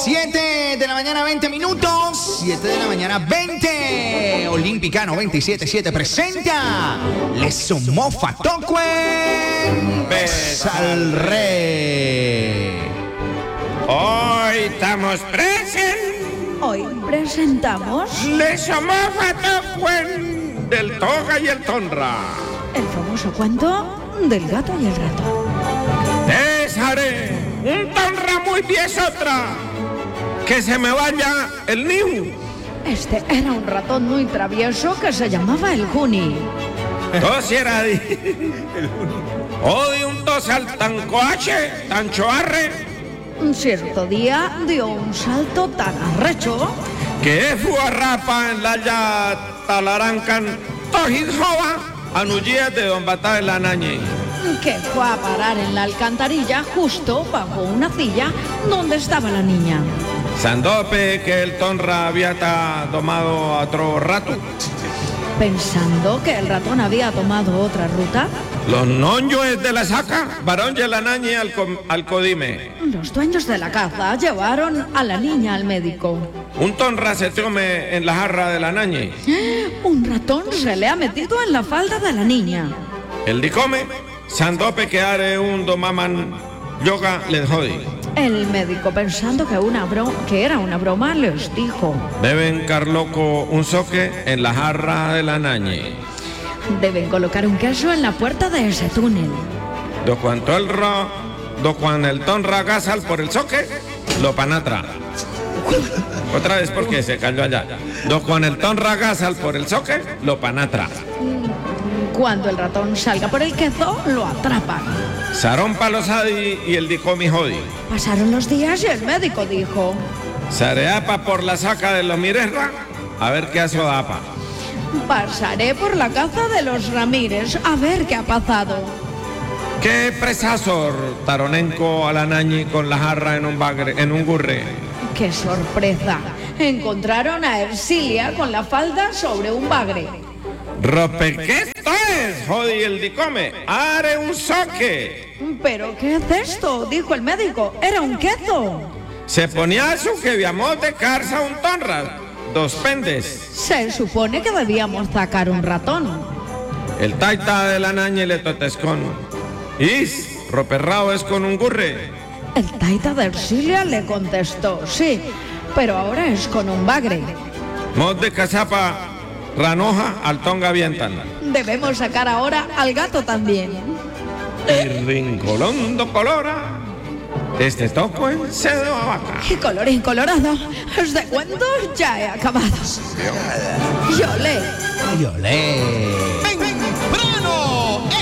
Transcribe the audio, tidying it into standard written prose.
7 de la mañana, 20 minutos. 7 de la mañana, 20. Olímpica 97.7 presenta Les Somos Fatocuen al Rey. Hoy estamos presentes. Hoy presentamos Les Somos Fatocuen del Toga y el Tonra. el famoso cuento del gato y el rato. Les haré un Tonra muy piesotra. Que se me vaya el niu. Este era un ratón muy travieso que se llamaba el Juni. Tos era de... Hoy un tos al tancoache, tan choarre. Un cierto día dio un salto tan arrecho Que fuarrapa en la ya talarancan tojidjova anuyías de don Batá de la Nañe. que fue a parar en la alcantarilla justo bajo una silla donde estaba la niña. Sandope que el Tonra había tomado a otro rato. Pensando que el ratón había tomado otra ruta, Los noños de la saca, varón de la Nañe al codime. los dueños de la caza llevaron a la niña al médico. Un Tonra se tome en la jarra de la Nañe. Un ratón se le ha metido en la falda de la niña. El dicome, Sandope que are un domaman yoga le jodi. El médico, pensando que era una broma, les dijo: Deben carloco un soque en la jarra de la Nañe. deben colocar un queso en la puerta de ese túnel. Do cuando el Tonra gasal por el soque, lo panatra. Otra vez porque se cayó allá. Do cuando el Tonra gasal por el soque, lo panatra. Cuando el ratón salga por el queso, lo atrapan. Sarón palosadi y el dicomi jodi. Pasaron los días y el médico dijo: Sareapa por la saca de los Mirerra, a ver qué hace Odapa. pasaré por la caza de los Ramírez a ver qué ha pasado. ¿Qué presazor taronenco a la Nañi con la jarra en un gurre? ¡Qué sorpresa! Encontraron a Ercilia con la falda sobre un bagre. Rope, ¿qué esto es? Jodi el dicome, are un soque. ¿Pero qué es esto?, dijo el médico. ¡Era un queso! Se ponía su que viamos de carza un Tonra, dos pendes. Se supone que debíamos sacar un ratón. El taita de la Nañi le totescón. Is, roperrao es con un gurre. El taita de Ercilia le contestó: sí, pero ahora es con un bagre. Mod de cazapa, ranoja al tonga avientan. Debemos sacar ahora al gato también. Y rincolondo colora, este toco en cedo a vaca. Y colorín colorado, este cuento ya he acabado. Yo le. Y olé.